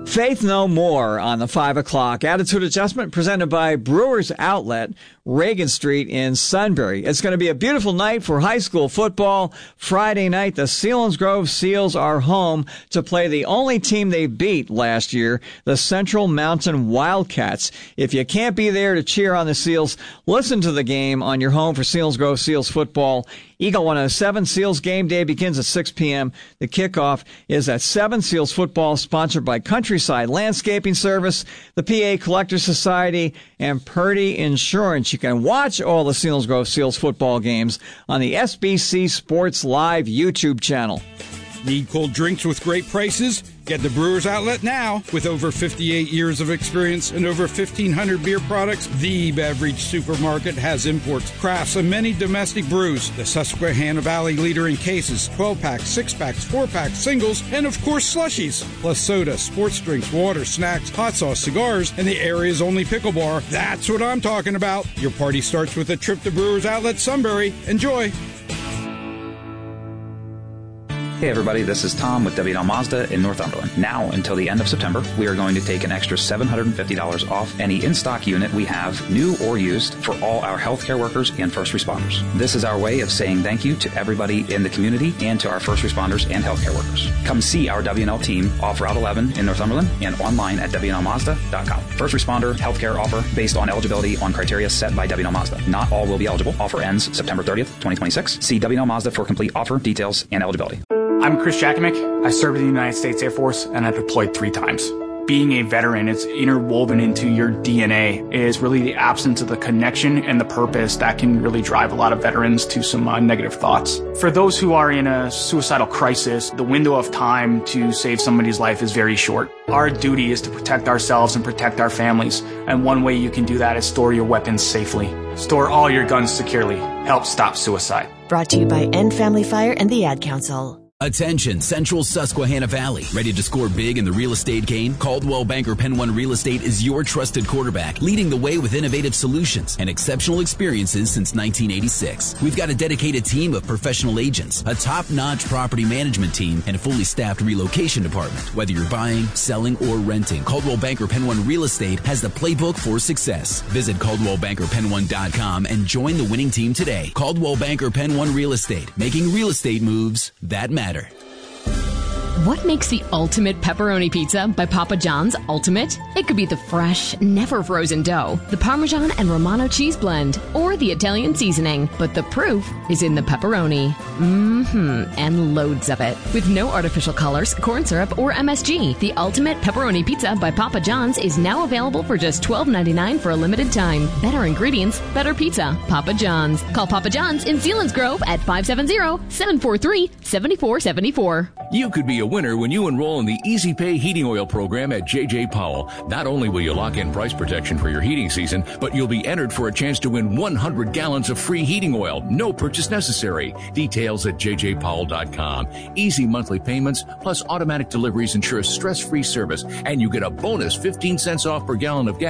Faith No More on the 5 o'clock Attitude Adjustment, presented by Brewers Outlet, Reagan Street in Sunbury. It's going to be a beautiful night for high school football. Friday night, the Selinsgrove Seals are home to play the only team they beat last year, the Central Mountain Wildcats. If you can't be there to cheer on the Seals, listen to the game on your home for Selinsgrove Seals football. Eagle 107 Seals game day begins at 6 p.m. The kickoff is at 7. Seals football, sponsored by Countryside Landscaping Service, the PA Collector Society, and Purdy Insurance. You can watch all the Selinsgrove Seals football games on the SBC Sports Live YouTube channel. Need cold drinks with great prices? Get the Brewers Outlet now. With over 58 years of experience and over 1,500 beer products, the beverage supermarket has imports, crafts, and many domestic brews. The Susquehanna Valley leader in cases, 12-packs, 6-packs, 4-packs, singles, and of course slushies. Plus soda, sports drinks, water, snacks, hot sauce, cigars, and the area's only pickle bar. That's what I'm talking about. Your party starts with a trip to Brewers Outlet Sunbury. Enjoy. Hey everybody, this is Tom with W&L Mazda in Northumberland. Now until the end of September, we are going to take an extra $750 off any in-stock unit we have, new or used, for all our healthcare workers and first responders. This is our way of saying thank you to everybody in the community and to our first responders and healthcare workers. Come see our W&L team off Route 11 in Northumberland and online at WNLMazda.com. First responder healthcare offer based on eligibility on criteria set by W&L Mazda. Not all will be eligible. Offer ends September 30th, 2026. See W&L Mazda for complete offer, details, and eligibility. I'm Chris Jakomick. I served in the United States Air Force and I deployed 3 times. Being a veteran, it's interwoven into your DNA. It is really the absence of the connection and the purpose that can really drive a lot of veterans to some negative thoughts. For those who are in a suicidal crisis, the window of time to save somebody's life is very short. Our duty is to protect ourselves and protect our families. And one way you can do that is store your weapons safely. Store all your guns securely. Help stop suicide. Brought to you by End Family Fire and the Ad Council. Attention, Central Susquehanna Valley. Ready to score big in the real estate game? Coldwell Banker Penn One Real Estate is your trusted quarterback, leading the way with innovative solutions and exceptional experiences since 1986. We've got a dedicated team of professional agents, a top-notch property management team, and a fully staffed relocation department. Whether you're buying, selling, or renting, Coldwell Banker Penn One Real Estate has the playbook for success. Visit CaldwellBankerPenn1.com and join the winning team today. Coldwell Banker Penn One Real Estate, making real estate moves that matter. What makes the ultimate pepperoni pizza by Papa John's ultimate? It could be the fresh, never frozen dough, the Parmesan and Romano cheese blend, or the Italian seasoning. But the proof is in the pepperoni. And loads of it. With no artificial colors, corn syrup, or MSG, the ultimate pepperoni pizza by Papa John's is now available for just $12.99 for a limited time. Better ingredients, better pizza. Papa John's. Call Papa John's in Selinsgrove at 570-743-7474. You could be a winner when you enroll in the Easy Pay Heating Oil program at J.J. Powell. Not only will you lock in price protection for your heating season, but you'll be entered for a chance to win 100 gallons of free heating oil. No purchase necessary. Details at jjpowell.com. Easy monthly payments plus automatic deliveries ensure a stress-free service, and you get a bonus 15 cents off per gallon of gas